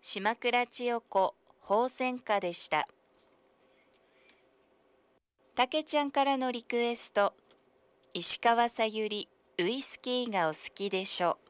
島倉千代子鳳仙花でした。たけちゃんからのリクエスト、石川さゆりウイスキーがお好きでしょ。